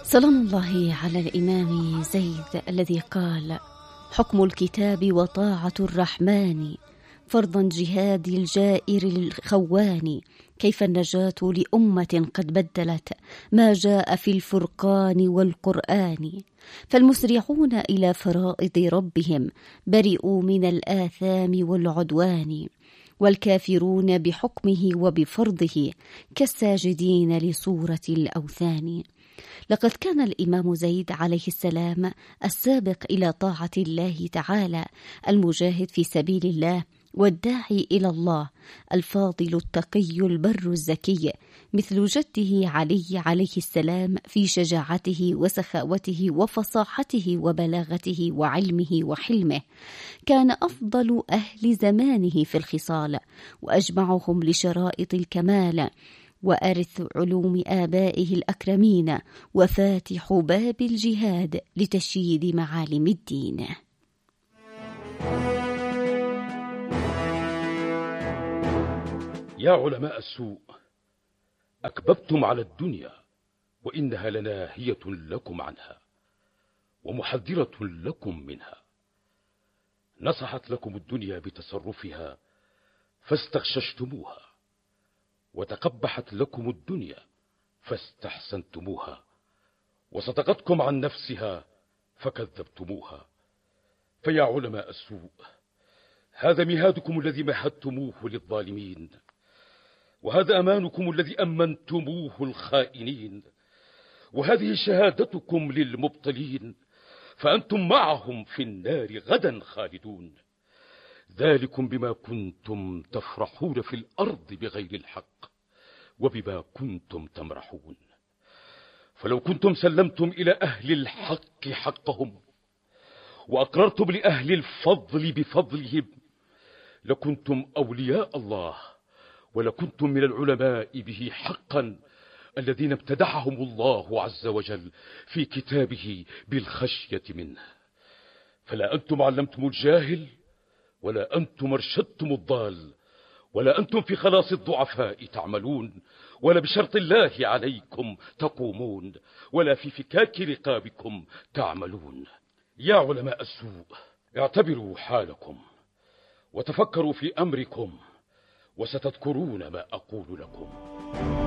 سلام الله على الإمام زيد الذي قال: حكم الكتاب وطاعة الرحمن، فرضا جهاد الجائر الخوان. كيف النجاة لأمة قد بدلت ما جاء في الفرقان والقرآن؟ فالمسرعون إلى فرائض ربهم برئوا من الآثام والعدوان، والكافرون بحكمه وبفرضه كالساجدين لصورة الأوثان. لقد كان الإمام زيد عليه السلام السابق إلى طاعة الله تعالى، المجاهد في سبيل الله والداعي إلى الله، الفاضل التقي البر الزكي، مثل جده علي عليه السلام في شجاعته وسخاوته وفصاحته وبلاغته وعلمه وحلمه. كان أفضل أهل زمانه في الخصال، وأجمعهم لشرائط الكمال، وأرث علوم آبائه الأكرمين، وفاتح باب الجهاد لتشييد معالم الدين. يا علماء السوء، أكببتم على الدنيا، وإنها لناهية لكم عنها ومحذرة لكم منها. نصحت لكم الدنيا بتصرفها فاستغششتموها، وتقبحت لكم الدنيا فاستحسنتموها، وصدقتكم عن نفسها فكذبتموها. فيا علماء السوء، هذا مهادكم الذي مهدتموه للظالمين، وهذا أمانكم الذي أمنتموه الخائنين، وهذه شهادتكم للمبطلين، فأنتم معهم في النار غدا خالدون. ذلكم بما كنتم تفرحون في الأرض بغير الحق، وبما كنتم تمرحون. فلو كنتم سلمتم إلى أهل الحق حقهم، وأقررتم لأهل الفضل بفضلهم، لكنتم أولياء الله، ولكنتم من العلماء به حقا، الذين ابتدعهم الله عز وجل في كتابه بالخشية منه. فلا أنتم علمتم الجاهل، ولا أنتم ارشدتم الضال، ولا أنتم في خلاص الضعفاء تعملون، ولا بشرط الله عليكم تقومون، ولا في فكاك رقابكم تعملون. يا علماء السوء، اعتبروا حالكم وتفكروا في أمركم، وستذكرون ما أقول لكم.